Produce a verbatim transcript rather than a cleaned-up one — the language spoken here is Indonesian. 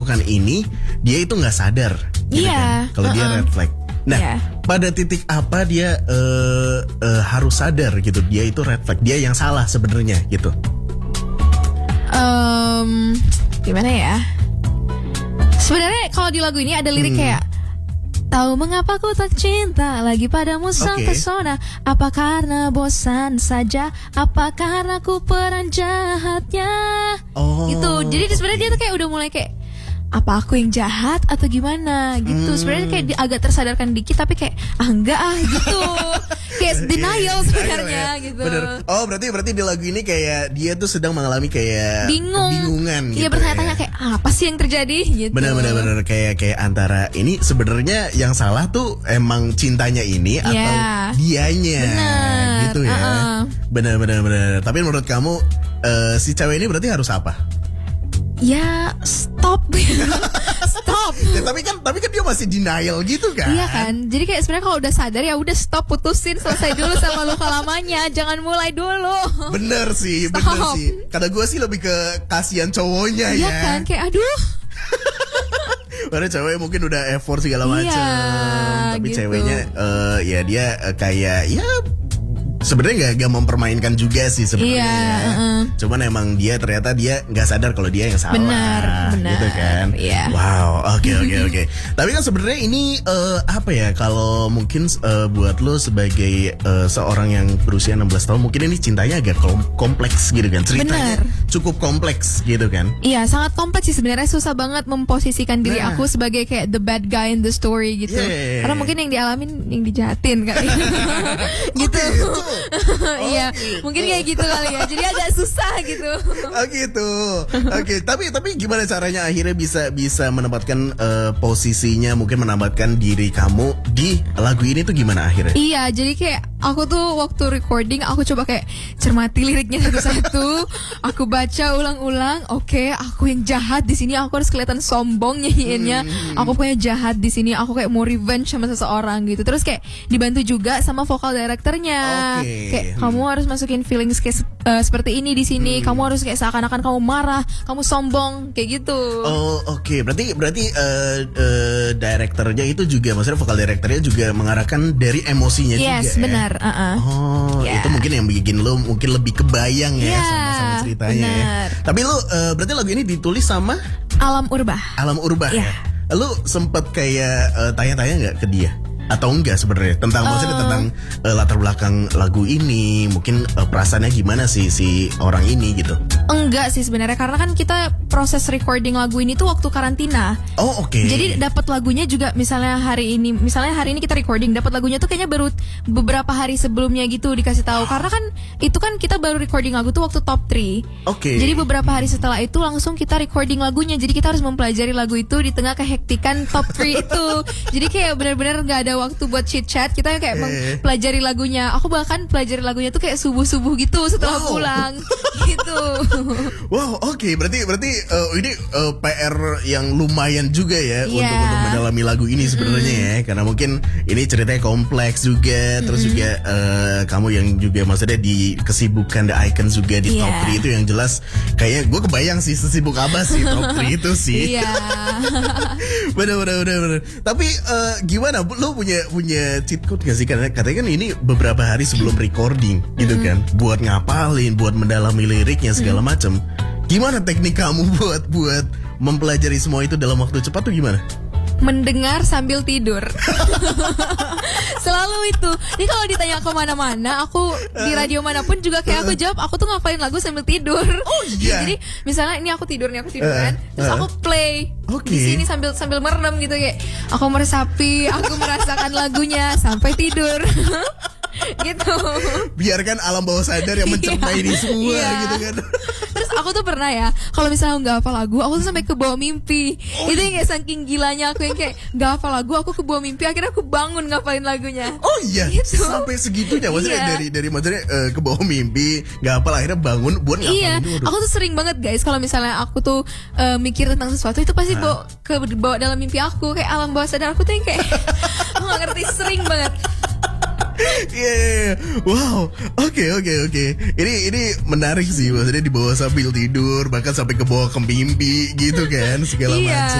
melakukan ini dia itu nggak sadar, gitu Iya, kan? Kalau dia uh-uh. red flag. Nah, Iya. pada titik apa dia uh, uh, harus sadar gitu, dia itu red flag, dia yang salah sebenarnya gitu. Um, gimana ya? Sebenarnya kalau di lagu ini ada lirik Hmm. kayak tahu mengapa ku tak cinta lagi padamu sang Oke. pesona. Apa karena bosan saja? Apa karena ku peran jahatnya? Oh, Gitu. Jadi sebenarnya dia tuh kayak udah mulai kayak apa aku yang jahat atau gimana gitu. Hmm. Sebenarnya kayak di- agak tersadarkan dikit tapi kayak ah enggak ah gitu. Kayak denial sebenarnya ya. gitu. Bener. Oh, berarti berarti di lagu ini kayak dia tuh sedang mengalami kayak Bingung. kebingungan gitu. Iya, bertanya-tanya ya. kayak apa sih yang terjadi gitu. Bener-bener bener kayak kayak antara ini sebenarnya yang salah tuh emang cintanya ini atau Iya. dianya Bener, gitu ya. uh-uh. Bener-bener bener. Tapi menurut kamu eh, si cewek ini berarti harus apa? Ya stop. Stop. Ya, tapi kan tapi kan dia masih denial gitu kan? Iya kan. Jadi kayak sebenarnya kalau udah sadar ya udah stop, putusin, selesai dulu sama luka lamanya. Jangan mulai dulu. Bener sih, Stop. bener sih. Kata gue sih lebih ke kasihan cowoknya Iya ya. kan, kayak aduh. Padahal cewek mungkin udah effort segala macam, Iya, tapi gitu. ceweknya eh, ya dia eh, kayak ya sebenarnya nggak nggak mempermainkan juga sih sebenarnya. Iya, ya. uh-uh. Cuman emang dia ternyata dia nggak sadar kalau dia yang salah. Benar, benar. Gitu kan. Iya. Wow, oke oke oke. Tapi kan sebenarnya ini eh, apa ya, kalau mungkin eh, buat lo sebagai eh, seorang yang berusia enam belas tahun, mungkin ini cintanya agak kom- kompleks gitu kan. Ceritanya Benar. cukup kompleks gitu kan. Iya, sangat kompleks sih sebenarnya, susah banget memposisikan diri Nah. aku sebagai kayak the bad guy in the story gitu. Yeah. Karena mungkin yang dialamin yang dijahatin kali. gitu. Iya, mungkin kayak gitu kali ya. Jadi agak susah gitu. Oh gitu. Oke, tapi tapi gimana caranya akhirnya bisa bisa menempatkan eh, posisinya, mungkin menempatkan diri kamu di lagu ini tuh gimana akhirnya? Iya, jadi kayak aku tuh waktu recording aku coba kayak cermati liriknya satu-satu. Aku baca ulang-ulang. Oke, aku yang jahat di sini, aku harus kelihatan sombong nyanyiinnya. Aku punya jahat di sini, aku kayak mau revenge sama seseorang gitu. Terus kayak dibantu juga sama vokal directornya. Oke. Kayak Hmm. kamu harus masukin feelings kayak se- eh, seperti ini di sini. Kamu harus kayak seakan-akan kamu marah, kamu sombong kayak gitu. Oh oke, berarti berarti eh eh, directornya itu juga, maksudnya vokal directornya juga mengarahkan dari emosinya Yes, juga. ya? benar. uh-uh. Oh, Ya. itu mungkin yang bikin lo mungkin lebih kebayang ya Ya, sama sama ceritanya ya. benar. Tapi lo eh, berarti lagu ini ditulis sama Alam Urbah. Alam Urbah Ya. ya. Lo sempet kayak eh, tanya-tanya nggak ke dia? Atau enggak sebenarnya tentang maksudnya tentang eh, latar belakang lagu ini, mungkin eh, perasaannya gimana sih si orang ini gitu? Enggak sih sebenarnya, karena kan kita proses recording lagu ini tuh waktu karantina. Oh oke. Jadi dapat lagunya juga misalnya hari ini, misalnya hari ini kita recording, dapat lagunya tuh kayaknya baru beberapa hari sebelumnya gitu dikasih tahu. Karena kan itu kan kita baru recording lagu tuh waktu top tiga. Oke. Jadi beberapa hari setelah itu langsung kita recording lagunya. Jadi kita harus mempelajari lagu itu di tengah kehektikan top tiga itu. Jadi kayak benar-benar nggak ada waktu buat chit chat. Kita kayak Eh. mempelajari lagunya. Aku bahkan pelajari lagunya tuh kayak subuh-subuh gitu setelah Wow. pulang. Gitu. Wow, oke, berarti berarti eh, ini eh, P R yang lumayan juga ya Iya. untuk untuk mendalami lagu ini sebenarnya ya, karena mungkin ini ceritanya kompleks juga, terus juga eh, kamu yang juga maksudnya di kesibukan The Icon juga di Iya. top tiga itu yang jelas kayak gue kebayang sih sesibuk apa sih top tiga itu sih. Iya. bener bener bener bener. Tapi eh, gimana? Lo punya punya cheat code gak sih? Karena katanya kan ini beberapa hari sebelum recording gitu kan, buat ngapalin, buat mendalami liriknya segala macam. Gimana teknik kamu buat buat mempelajari semua itu dalam waktu cepat tuh gimana? Mendengar sambil tidur. Selalu itu. Ini kalau ditanya kemana-mana, aku di radio manapun juga kayak aku jawab, aku tuh ngapalin lagu sambil tidur. Oh, iya. Jadi misalnya ini aku tidur nih, aku tidur Uh, kan, terus uh. aku play Oke. di sini sambil sambil merem gitu kayak aku meresapi, aku merasakan lagunya sampai tidur. Gitu. Biarkan alam bawah sadar yang mencerna ini semua Iya. gitu kan. Terus aku tuh pernah ya, kalau misalnya nggak hafal lagu, aku tuh sampai ke bawah mimpi. Oh, Itu yang kayak saking gilanya aku yang kayak nggak hafal lagu, aku ke bawah mimpi, akhirnya aku bangun ngapalin lagunya. Oh iya, Gitu. sampai segitunya maksudnya Iya. dari dari maksudnya eh, ke bawah mimpi, nggak apa akhirnya bangun buat ngapalin Iya, dulu. aku tuh sering banget guys kalau misalnya aku tuh eh, mikir tentang sesuatu itu pasti bawa ke bawa dalam mimpi aku, kayak alam bawah sadar aku tuh yang kayak aku nggak ngerti, sering banget. Iya, iya, iya. Wow, oke oke oke. Ini ini menarik sih, maksudnya dibawa sambil tidur, bahkan sampai ke bawah ke mimpi gitu kan, segala Iya. macam.